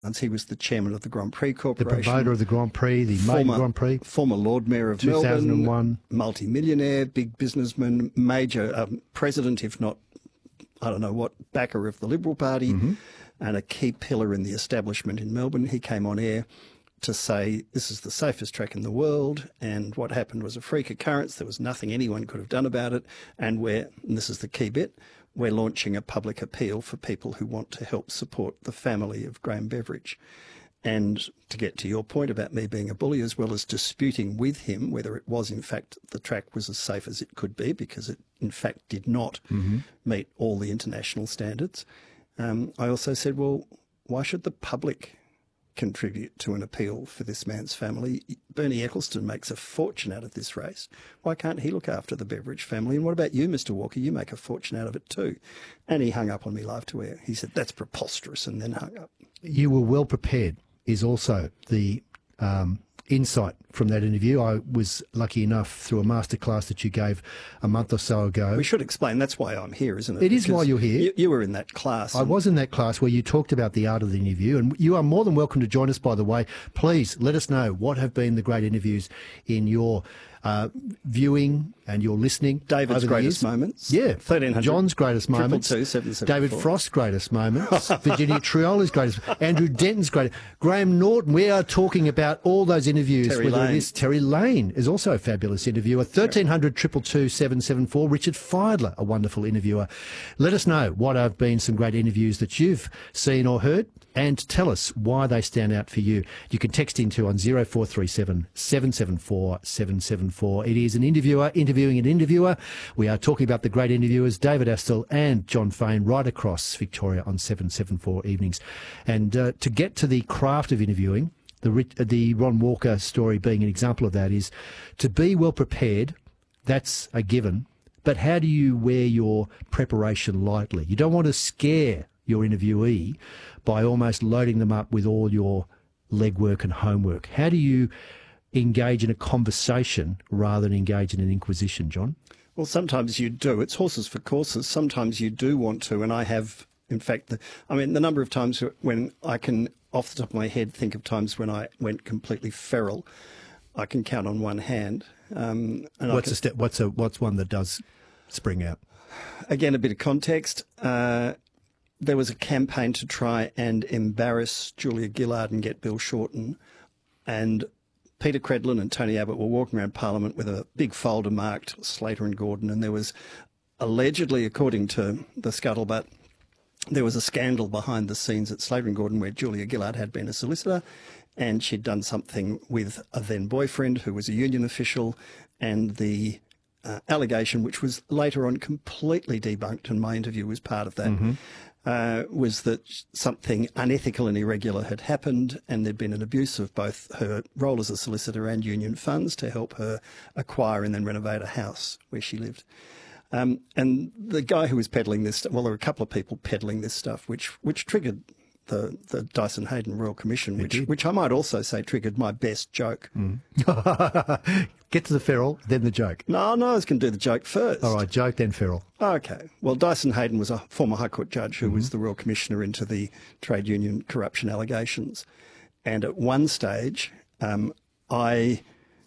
He was the chairman of the Grand Prix The Corporation. promoter of the Grand Prix, the main Grand Prix. Former Lord Mayor of 2001. Melbourne. Multi-millionaire, big businessman, major president, if not, I don't know what, backer of the Liberal Party, and a key pillar in the establishment in Melbourne. He came on air to say this is the safest track in the world, and what happened was a freak occurrence. There was nothing anyone could have done about it, and this is the key bit, we're launching a public appeal for people who want to help support the family of Graham Beveridge. And to get to your point about me being a bully, as well as disputing with him whether it was in fact the track was as safe as it could be, because it in fact did not meet all the international standards, I also said, well, why should the public contribute to an appeal for this man's family? Bernie Ecclestone makes a fortune out of this race. Why can't he look after the Beveridge family? And what about you, Mr. Walker? You make a fortune out of it too. And he hung up on me live to air. He said, that's preposterous, and then hung up. You were well prepared is also the insight from that interview. I was lucky enough through a masterclass that you gave a month or so ago. We should explain that's why I'm here, isn't it? It is why you're here. You were in that class. I was in that class where you talked about the art of the interview, and you are more than welcome to join us, by the way. Please let us know what have been the great interviews in your viewing and your listening. David's greatest moments. Yeah. 1300. John's greatest moments. 222, David Frost's greatest moments. Virginia Triola's greatest. Andrew Denton's greatest. Graham Norton. We are talking about all those interviews. Terry Lane. It is Terry Lane is also a fabulous interviewer. 1300 222 774. Richard Feidler, a wonderful interviewer. Let us know what have been some great interviews that you've seen or heard, and tell us why they stand out for you. You can text into on 0437 774 774. It is an interviewer interviewing an interviewer. We are talking about the great interviewers, David Astle and John Fain, right across Victoria on 774 evenings. And to get to the craft of interviewing, the Ron Walker story being an example of that, is to be well prepared. That's a given. But how do you wear your preparation lightly? You don't want to scare your interviewee by almost loading them up with all your legwork and homework. How do you engage in a conversation rather than engage in an inquisition, John? Well, sometimes you do. It's horses for courses. Sometimes you do want to, and I have, in fact, the number of times when I can, off the top of my head, think of times when I went completely feral, I can count on one hand. And what's one that does spring out? Again, a bit of context. There was a campaign to try and embarrass Julia Gillard and get Bill Shorten, and Peter Credlin and Tony Abbott were walking around Parliament with a big folder marked Slater and Gordon, and there was allegedly, according to the scuttlebutt, there was a scandal behind the scenes at Slater and Gordon where Julia Gillard had been a solicitor and she'd done something with a then boyfriend who was a union official, and the allegation, which was later on completely debunked, and my interview was part of that, was that something unethical and irregular had happened, and there'd been an abuse of both her role as a solicitor and union funds to help her acquire and then renovate a house where she lived. And the guy who was peddling this, well, there were a couple of people peddling this stuff, which triggered the Dyson Heydon Royal Commission, which I might also say triggered my best joke. Get to the feral, then the joke. No, I was going to do the joke first. All right, joke, then feral. Okay. Well, Dyson Heydon was a former High Court judge who was the Royal Commissioner into the trade union corruption allegations. And at one stage, I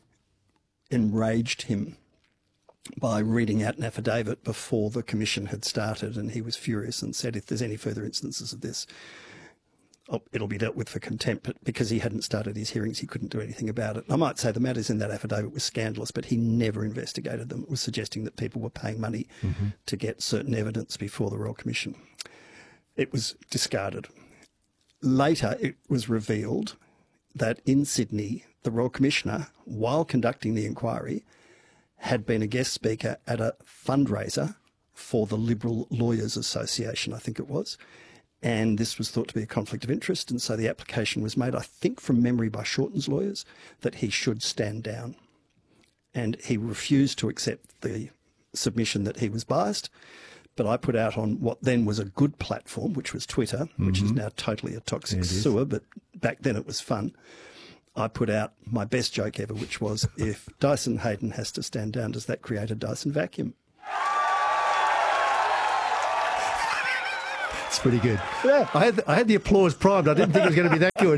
enraged him by reading out an affidavit before the commission had started, and he was furious and said, if there's any further instances of this, it'll be dealt with for contempt. But because he hadn't started his hearings, he couldn't do anything about it. I might say the matters in that affidavit were scandalous, but he never investigated them. It was suggesting that people were paying money to get certain evidence before the Royal Commission. It was discarded. Later, it was revealed that in Sydney, the Royal Commissioner, while conducting the inquiry, had been a guest speaker at a fundraiser for the Liberal Lawyers Association, I think it was. And this was thought to be a conflict of interest. And so the application was made, I think from memory, by Shorten's lawyers, that he should stand down. And he refused to accept the submission that he was biased. But I put out on what then was a good platform, which was Twitter, which is now totally a toxic sewer, but back then it was fun. I put out my best joke ever, which was, if Dyson Heydon has to stand down, does that create a Dyson vacuum? That's pretty good. Yeah. I had the applause primed. I didn't think it was going to be that good.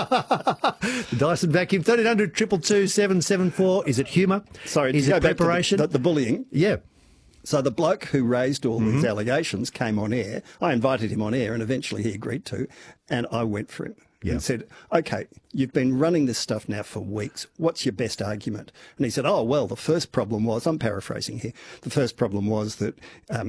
The Dyson vacuum, 1300 222 774. Is it humour? Sorry, is to go it back to preparation? the bullying. Yeah. So the bloke who raised all these allegations came on air. I invited him on air and eventually he agreed to. And I went for him and said, OK, you've been running this stuff now for weeks. What's your best argument? And he said, oh, well, the first problem was, I'm paraphrasing here, the first problem was that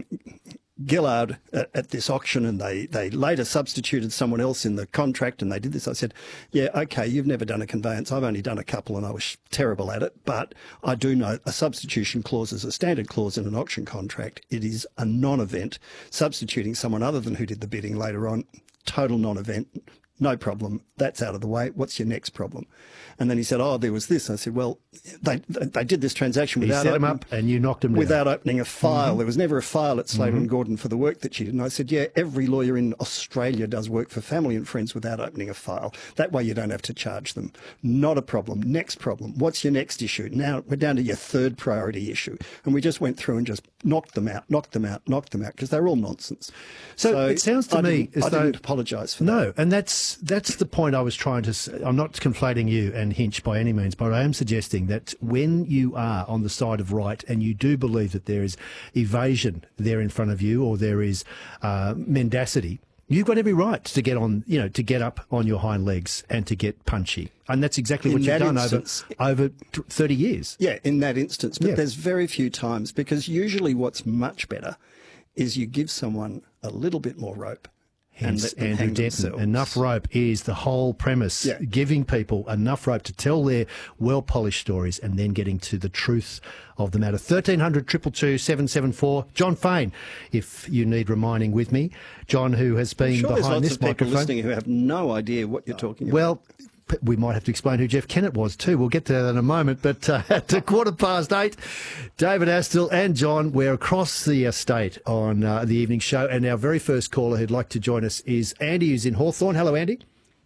Gillard at this auction, and they later substituted someone else in the contract and they did this. I said, yeah, OK, you've never done a conveyance. I've only done a couple and I was terrible at it. But I do know a substitution clause is a standard clause in an auction contract. It is a non-event. Substituting someone other than who did the bidding later on, total non-event. No problem. That's out of the way. What's your next problem? And then he said, oh, there was this. I said, well, they did this transaction without set him up and you knocked him down. Without opening a file. There was never a file at Slater and Gordon for the work that she did. And I said, yeah, every lawyer in Australia does work for family and friends without opening a file. That way you don't have to charge them. Not a problem. Next problem. What's your next issue? Now we're down to your third priority issue. And we just went through and just knocked them out, because they're all nonsense. So it sounds to me as though... I didn't apologise for that. No, and that's the point I was trying to say. I'm not conflating you and Hinch by any means, but I am suggesting that when you are on the side of right and you do believe that there is evasion there in front of you or there is mendacity, you've got every right to get on, to get up on your hind legs and to get punchy. And that's exactly what you've done over 30 years. Yeah, in that instance. But there's very few times, because usually what's much better is you give someone a little bit more rope. Hence, Andrew Denton, enough rope is the whole premise, giving people enough rope to tell their well-polished stories and then getting to the truth of the matter. 1300 222 774. John Fain, if you need reminding with me. John, who has been behind this microphone. There's lots of people listening who have no idea what you're talking about. Well, we might have to explain who Jeff Kennett was too. We'll get to that in a moment. But at 8:15, David Astle and John, we're across the estate on the evening show. And our very first caller who'd like to join us is Andy, who's in Hawthorn. Hello, Andy.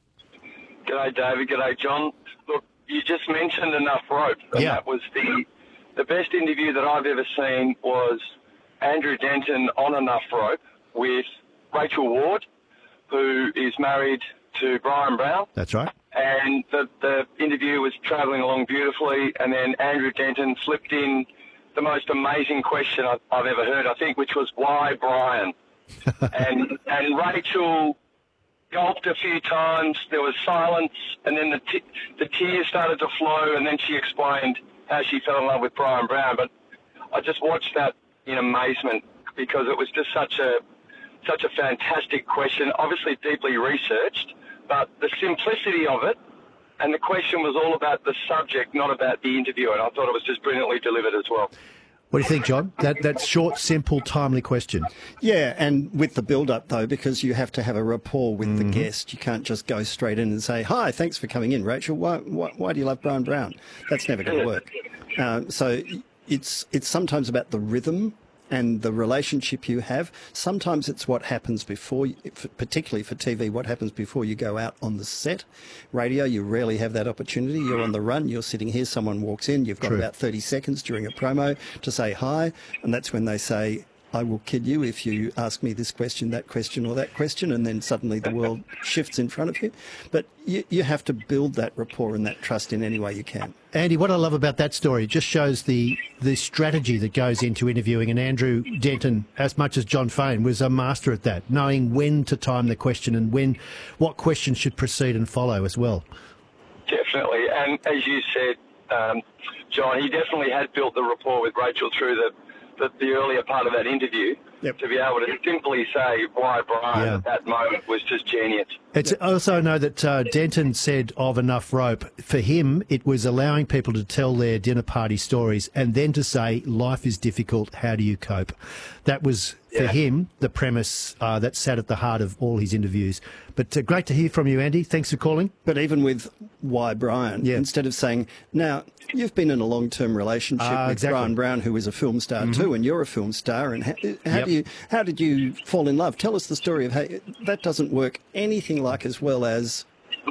G'day, David. G'day, John. Look, you just mentioned enough rope. And that was the best interview that I've ever seen was Andrew Denton on enough rope with Rachel Ward, who is married to Brian Brown. That's right. And the interview was travelling along beautifully, and then Andrew Denton slipped in the most amazing question I've ever heard, I think, which was, why Brian? and Rachel gulped a few times, there was silence, and then the tears started to flow, and then she explained how she fell in love with Brian Brown. But I just watched that in amazement, because it was just such a fantastic question, obviously deeply researched, but the simplicity of it, and the question was all about the subject, not about the interview, and I thought it was just brilliantly delivered as well. What do you think, John? That short, simple, timely question. Yeah, and with the build-up, though, because you have to have a rapport with the guest. You can't just go straight in and say, hi, thanks for coming in, Rachel. Why do you love Brian Brown? That's never going to work. So it's sometimes about the rhythm and the relationship you have. Sometimes it's what happens before, particularly for TV, what happens before you go out on the set. Radio, you rarely have that opportunity. You're on the run, you're sitting here, someone walks in, you've got about 30 seconds during a promo to say hi, and that's when they say, I will kill you if you ask me this question, that question, or that question, and then suddenly the world shifts in front of you. But you have to build that rapport and that trust in any way you can. Andy, what I love about that story, it just shows the strategy that goes into interviewing, and Andrew Denton, as much as John Fain, was a master at that, knowing when to time the question and what question should precede and follow as well. Definitely, and as you said, John, he definitely had built the rapport with Rachel through the earlier part of that interview. To be able to simply say why Brian at that moment was just genius. I also know that Denton said of enough rope, for him it was allowing people to tell their dinner party stories and then to say life is difficult, how do you cope? That was for him the premise that sat at the heart of all his interviews. But great to hear from you, Andy. Thanks for calling. But even with why Brian, instead of saying, now you've been in a long-term relationship with Brian Brown, who is a film star too, and you're a film star, and how did you fall in love? Tell us the story of how that doesn't work anything like as well as...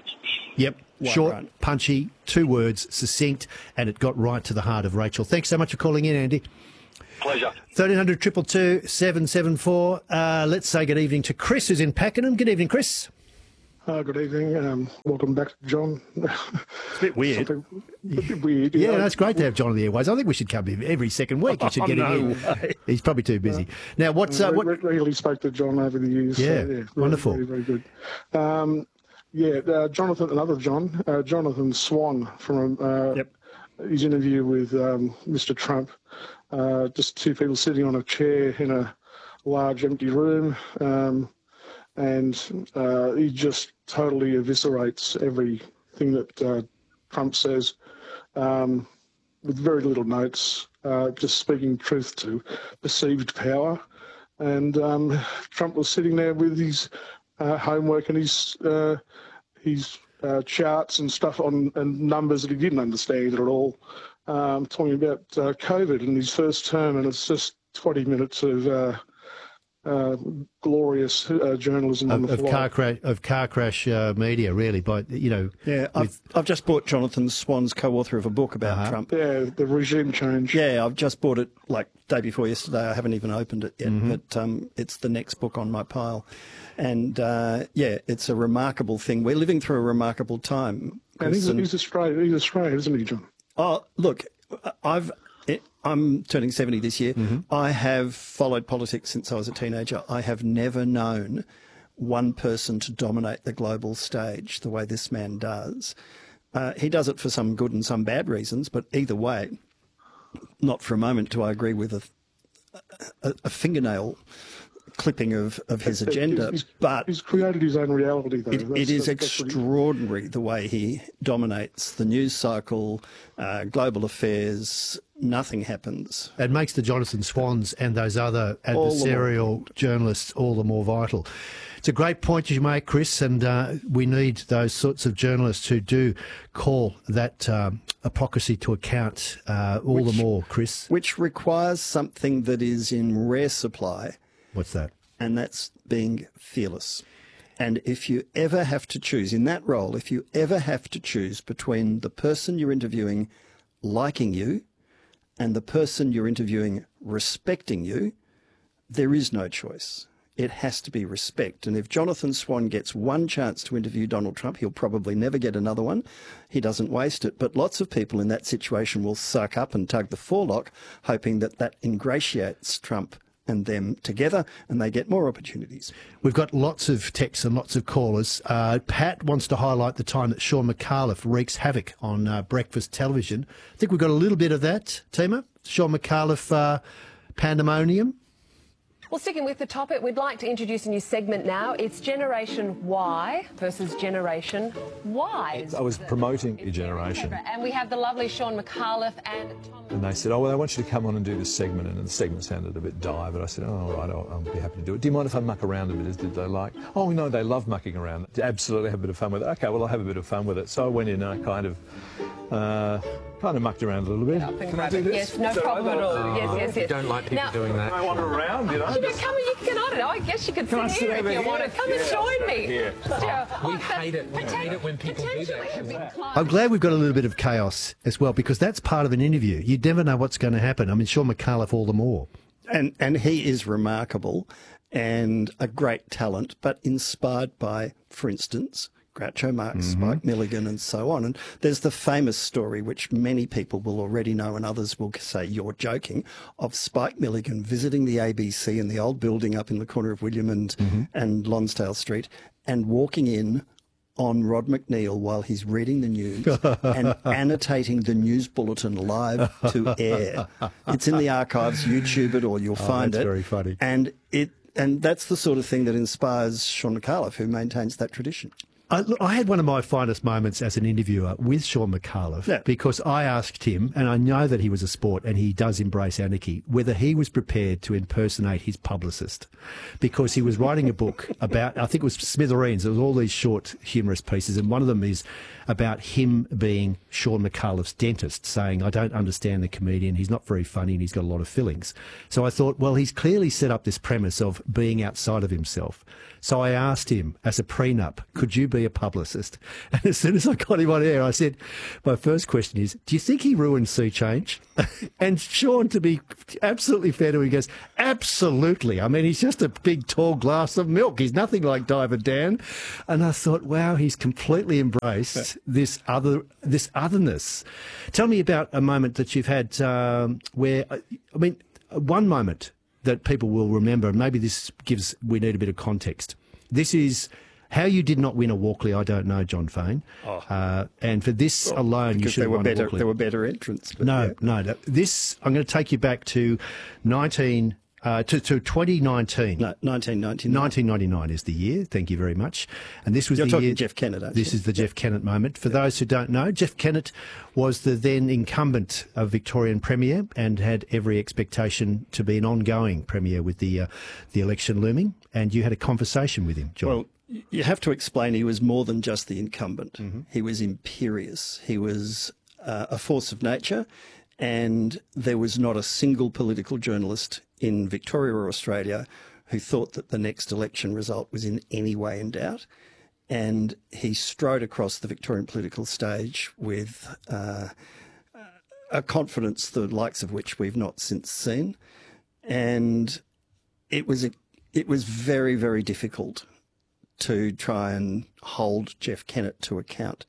Short, Brian. punchy, 2 words, succinct, and it got right to the heart of Rachel. Thanks so much for calling in, Andy. Pleasure. 1300 222 774. Let's say good evening to Chris, who's in Pakenham. Good evening, Chris. Good evening. Welcome back, John. It's a bit weird. A bit weird. Yeah, no, it's great to have John on the airways. I think we should come in every second week. You should get him in. He's probably too busy. Now, what's what? Regularly spoke to John over the years. Yeah, so, wonderful. Very, very good. Jonathan, another John, Jonathan Swan from his interview with Mr. Trump. Just two people sitting on a chair in a large empty room. And he just totally eviscerates everything that Trump says with very little notes, just speaking truth to perceived power. And Trump was sitting there with his homework and his charts and stuff and numbers that he didn't understand at all, talking about COVID in his first term, and it's just 20 minutes of glorious journalism on the fly. Car crash media, really. But Yeah, I've just bought Jonathan Swan's co-author of a book about Trump. Yeah, the regime change. Yeah, I've just bought it like day before yesterday. I haven't even opened it yet, but it's the next book on my pile. And it's a remarkable thing. We're living through a remarkable time. And he's Australian. He's Australian, isn't he, John? Oh, look, I'm turning 70 this year. I have followed politics since I was a teenager. I have never known one person to dominate the global stage the way this man does. He does it for some good and some bad reasons, but either way, not for a moment do I agree with a fingernail clipping of his agenda. But he's created his own reality, though. It is extraordinary the way he dominates the news cycle, global affairs. Nothing happens. It makes the Jonathan Swans and those other adversarial journalists all the more vital. It's a great point you make, Chris, and we need those sorts of journalists who do call that hypocrisy to account all the more, Chris. Which requires something that is in rare supply. What's that? And that's being fearless. And if you ever have to choose, in that role, if you ever have to choose between the person you're interviewing liking you and the person you're interviewing respecting you, there is no choice. It has to be respect. And if Jonathan Swan gets one chance to interview Donald Trump, he'll probably never get another one. He doesn't waste it. But lots of people in that situation will suck up and tug the forelock, hoping that that ingratiates Trump and them together, and they get more opportunities. We've got lots of texts and lots of callers. Pat wants to highlight the time that Sean McAuliffe wreaks havoc on breakfast television. I think we've got a little bit of that, Tima. Sean McAuliffe pandemonium. Well, sticking with the topic, we'd like to introduce a new segment now. It's Generation Y versus Generation Y. I was promoting your generation. And we have the lovely Sean McAuliffe and Tom. And they said, oh, well, I want you to come on and do this segment. And the segment sounded a bit dire, but I said, oh, all right, I'll be happy to do it. Do you mind if I muck around a bit? Did they like? Oh, no, they love mucking around. Absolutely have a bit of fun with it. OK, well, I'll have a bit of fun with it. So I went in and I kind of mucked around a little bit. Can I do this? Yes, no problem at all. Yes. You don't like people doing that. I wander around, you know. You can I don't know. I guess you could sit here if you want to. Come and join me. We hate it. We hate it when people do that. I'm glad we've got a little bit of chaos as well, because that's part of an interview. You never know what's going to happen. I mean, Sean McAuliffe all the more. And he is remarkable and a great talent, but inspired by, for instance, Groucho Marx, Spike Milligan and so on. And there's the famous story, which many people will already know and others will say you're joking, of Spike Milligan visiting the ABC in the old building up in the corner of William and Lonsdale Street and walking in on Rod McNeil while he's reading the news and annotating the news bulletin live to air. It's in the archives, YouTube it, or you'll find it. That's very funny. And that's the sort of thing that inspires Sean McAuliffe, who maintains that tradition. I had one of my finest moments as an interviewer with Sean McAuliffe because I asked him, and I know that he was a sport and he does embrace anarchy, whether he was prepared to impersonate his publicist, because he was writing a book about, I think it was Smithereens. There was all these short humorous pieces, and one of them is about him being Sean McAuliffe's dentist, saying, I don't understand the comedian, he's not very funny and he's got a lot of fillings. So I thought, well, he's clearly set up this premise of being outside of himself. So I asked him, as a prenup, could you be a publicist. And as soon as I got him on air, I said, my first question is, do you think he ruined Sea Change? And Sean, to be absolutely fair to him, he goes, absolutely. I mean, he's just a big, tall glass of milk. He's nothing like Diver Dan. And I thought, wow, he's completely embraced this otherness. Tell me about a moment that you've had where, I mean, one moment that people will remember, and maybe we need a bit of context. This is how you did not win a Walkley, I don't know, John Fane. And for this alone, you should have won a Walkley. There were better entrants. No. This, I'm going to take you back to 2019. No, 1999. 1999 is the year. Thank you very much. And this was You're the talking year. Jeff Kennett, aren't you? This is the Jeff Kennett moment. For those who don't know, Jeff Kennett was the then incumbent of Victorian Premier and had every expectation to be an ongoing Premier with the election looming. And you had a conversation with him, John. Well, you have to explain he was more than just the incumbent. Mm-hmm. He was imperious. He was a force of nature, and there was not a single political journalist in Victoria or Australia who thought that the next election result was in any way in doubt. And he strode across the Victorian political stage with a confidence the likes of which we've not since seen. And it was very, very difficult to try and hold Jeff Kennett to account.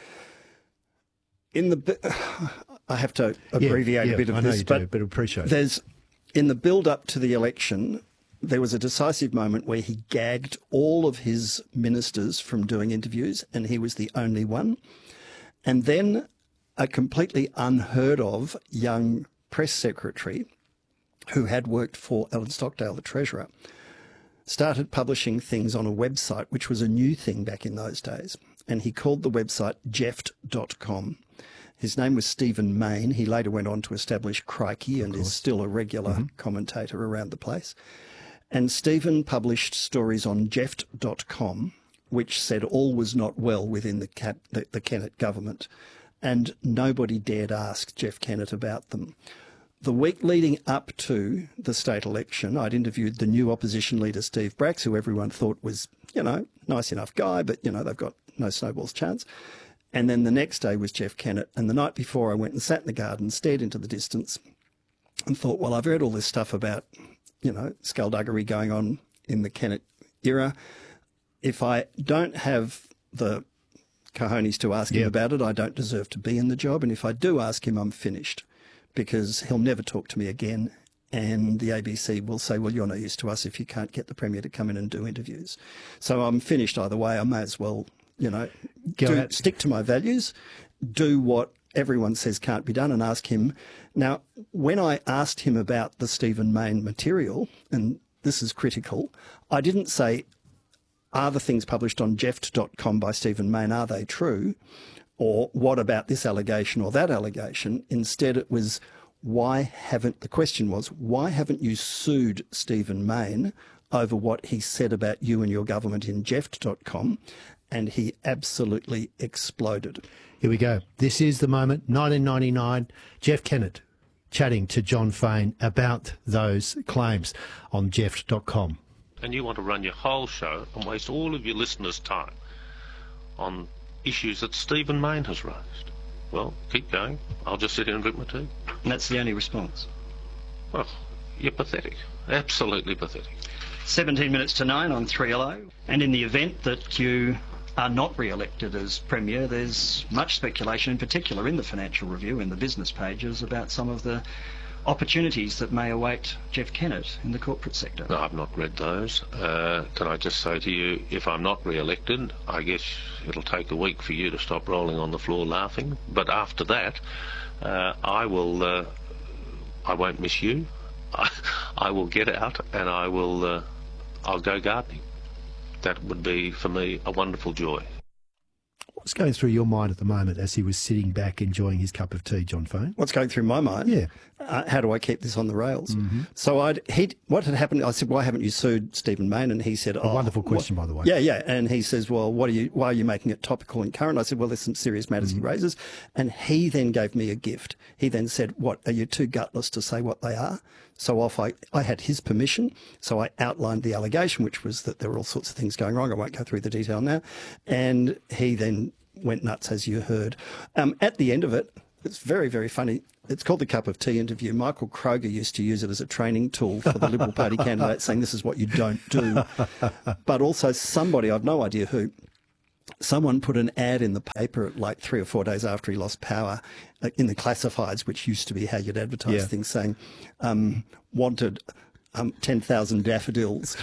I have to abbreviate a bit of this, but appreciate it. In the build-up to the election, there was a decisive moment where he gagged all of his ministers from doing interviews, and he was the only one. And then a completely unheard of young press secretary who had worked for Alan Stockdale, the Treasurer, started publishing things on a website, which was a new thing back in those days. And he called the website Jeft.com. His name was Stephen Mayne. He later went on to establish Crikey and is still a regular commentator around the place. And Stephen published stories on Jeft.com, which said all was not well within the Kennett government, and nobody dared ask Jeff Kennett about them. The week leading up to the state election, I'd interviewed the new opposition leader, Steve Bracks, who everyone thought was, nice enough guy, but, they've got no snowball's chance. And then the next day was Jeff Kennett. And the night before, I went and sat in the garden, stared into the distance and thought, well, I've heard all this stuff about, skullduggery going on in the Kennett era. If I don't have the cojones to ask him about it, I don't deserve to be in the job. And if I do ask him, I'm finished, because he'll never talk to me again. And the ABC will say, well, you're no use to us if you can't get the Premier to come in and do interviews. So I'm finished either way. I may as well, stick to my values, do what everyone says can't be done, and ask him. Now, when I asked him about the Stephen Mayne material, and this is critical, I didn't say, are the things published on Jeft.com by Stephen Mayne, are they true? Or what about this allegation or that allegation? Instead, it was, why haven't you sued Stephen Mayne over what he said about you and your government in Jeft.com? And he absolutely exploded. Here we go. This is the moment, 1999, Jeff Kennett chatting to John Fane about those claims on Jeft.com. And you want to run your whole show and waste all of your listeners' time on issues that Stephen Mayne has raised. Well, keep going. I'll just sit here and drink my tea. And that's the only response? Well, you're pathetic. Absolutely pathetic. 17 minutes to 9 on 3LO. And in the event that you are not re-elected as Premier, there's much speculation, in particular in the Financial Review, in the business pages, about some of the opportunities that may await Jeff Kennett in the corporate sector. No, I've not read those. Can I just say to you, if I'm not re-elected, I guess it'll take a week for you to stop rolling on the floor laughing. But after that, I won't miss you. I will get out and I'll go gardening. That would be, for me, a wonderful joy. What's going through your mind at the moment as he was sitting back enjoying his cup of tea, John Fane? What's going through my mind? Yeah. How do I keep this on the rails? Mm-hmm. So what had happened, I said, why haven't you sued Stephen Mayne? And he said, A wonderful question, by the way. Yeah. And he says, well, why are you making it topical and current? I said, well, there's some serious matters he raises. And he then gave me a gift. He then said, what, are you too gutless to say what they are? So I had his permission, so I outlined the allegation, which was that there were all sorts of things going wrong. I won't go through the detail now. And he then went nuts, as you heard. At the end of it, it's very, very funny. It's called the Cup of Tea interview. Michael Kroger used to use it as a training tool for the Liberal Party candidates, saying this is what you don't do. But also somebody, I've no idea who, someone put an ad in the paper like 3 or 4 days after he lost power in the classifieds, which used to be how you'd advertise things, saying, wanted 10,000 daffodils.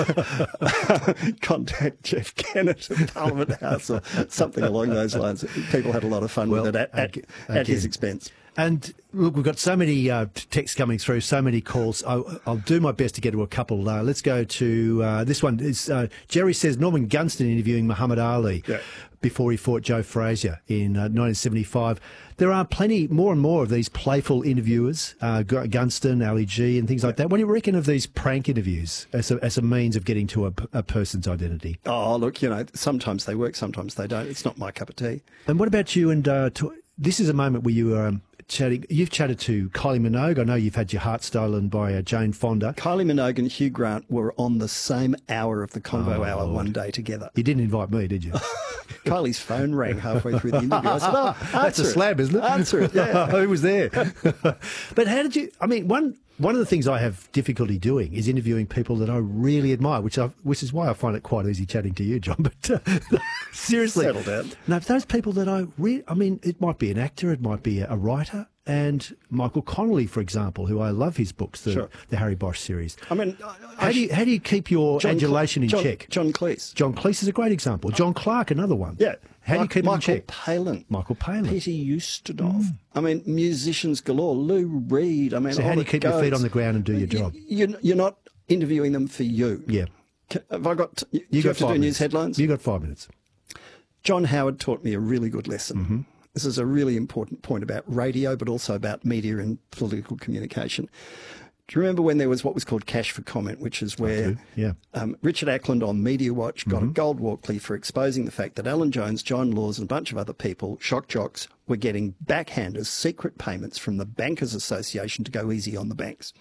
Contact Jeff Kennett at Parliament House or something along those lines. People had a lot of fun with it at his expense. And look, we've got so many texts coming through, so many calls. I'll do my best to get to a couple. Let's go to this one. Jerry says Norman Gunston interviewing Muhammad Ali before he fought Joe Frazier in 1975. There are more and more of these playful interviewers, Gunston, Ali G and things like that. What do you reckon of these prank interviews as a means of getting to a person's identity? Oh, look, sometimes they work, sometimes they don't. It's not my cup of tea. And what about you? And this is a moment where you were... You've chatted to Kylie Minogue. I know you've had your heart stolen by Jane Fonda. Kylie Minogue and Hugh Grant were on the same hour of the Convo Hour one day together. You didn't invite me, did you? Kylie's phone rang halfway through the interview. I said, oh, that's a slab, isn't it? Answer it, yeah. Who was there? But how did you... I mean, one of the things I have difficulty doing is interviewing people that I really admire, which is why I find it quite easy chatting to you, John. But seriously... Settle down. No, those people that I mean, it might be an actor, it might be a writer... And Michael Connolly, for example, who I love his books, the Harry Bosch series. I mean, how do you keep your adulation in check? John Cleese. John Cleese is a great example. John Clark, another one. Yeah. How do you keep him in check? Michael Palin. Peter Ustinov. Mm. I mean, musicians galore. Lou Reed. I mean, so how do you keep your feet on the ground and do your job? You're not interviewing them for you. Yeah. Have I got? You have to do news headlines. You got 5 minutes. John Howard taught me a really good lesson. Mm-hmm. This is a really important point about radio, but also about media and political communication. Do you remember when there was what was called Cash for Comment, which is where Richard Ackland on Media Watch got a Gold Walkley for exposing the fact that Alan Jones, John Laws and a bunch of other people, shock jocks, were getting backhanders, secret payments from the Bankers Association to go easy on the banks.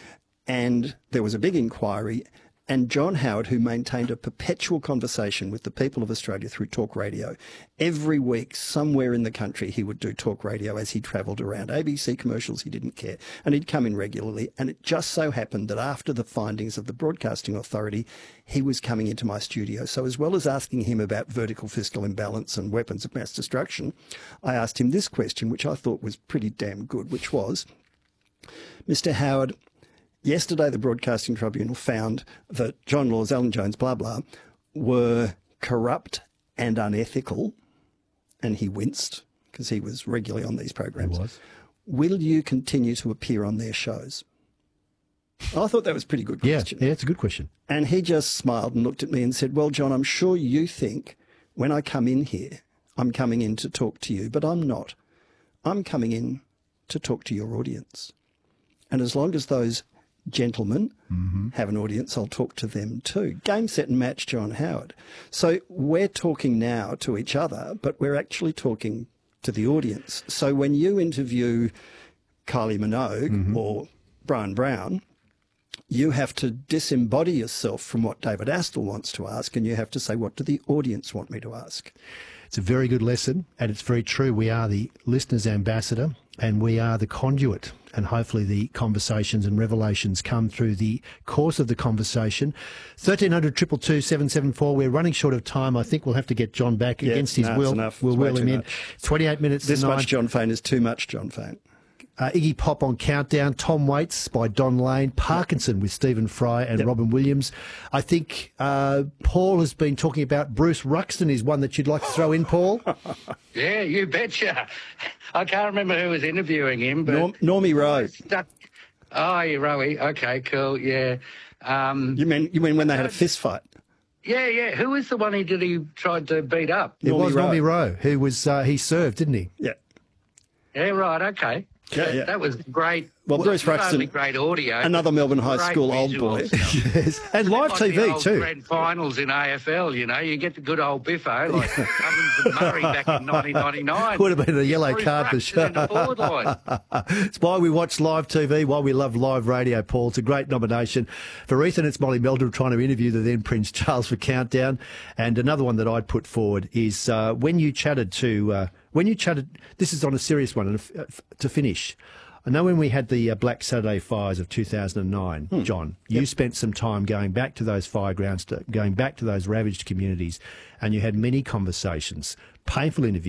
And there was a big inquiry. And John Howard, who maintained a perpetual conversation with the people of Australia through talk radio, every week somewhere in the country he would do talk radio as he travelled around. ABC commercials, he didn't care. And he'd come in regularly. And it just so happened that after the findings of the Broadcasting Authority, he was coming into my studio. So as well as asking him about vertical fiscal imbalance and weapons of mass destruction, I asked him this question, which I thought was pretty damn good, which was, Mr. Howard, yesterday, the Broadcasting Tribunal found that John Laws, Alan Jones, blah, blah, were corrupt and unethical. And he winced because he was regularly on these programs. He was. Will you continue to appear on their shows? I thought that was a pretty good question. Yeah, it's a good question. And he just smiled and looked at me and said, well, John, I'm sure you think when I come in here, I'm coming in to talk to you, but I'm not. I'm coming in to talk to your audience. And as long as those gentlemen have an audience, I'll talk to them too. Game, set and match, John Howard. So we're talking now to each other, but we're actually talking to the audience. So when you interview Kylie Minogue or Brian Brown, you have to disembody yourself from what David Astle wants to ask, and you have to say, what do the audience want me to ask? It's a very good lesson, and it's very true. We are the listener's ambassador, and we are the conduit, and hopefully the conversations and revelations come through the course of the conversation. 1300 222 774. We're running short of time. I think we'll have to get John back against his will. We'll wheel him in. 28 minutes This to 9. much John Fane is too much John Fane. Iggy Pop on Countdown, Tom Waits by Don Lane, Parkinson with Stephen Fry and Robin Williams. I think Paul has been talking about Bruce Ruxton is one that you'd like to throw in, Paul. Yeah, you betcha. I can't remember who was interviewing him, but Normie Rowe. Oh, you Rowie. Okay, cool. Yeah. You mean when they had a fist fight? Yeah. Who was the one he tried to beat up? It was Normie Rowe, who was he served, didn't he? Yeah. Yeah, right, okay. Yeah. That was great. Well, Bruce Fraxton, great audio. another Melbourne High School old boy. Yes, and live TV too. Grand finals in AFL, you get the good old Biffo, like Cummins and Murray back in 1999. Would have been a yellow card for sure. It's why we watch live TV, why we love live radio, Paul. It's a great nomination. For Ethan, it's Molly Meldrum trying to interview the then Prince Charles for Countdown. And another one that I'd put forward is when you chatted, this is on a serious one, and to finish. I know when we had the Black Saturday fires of 2009, John, you spent some time going back to those firegrounds, going back to those ravaged communities, and you had many conversations, painful interviews.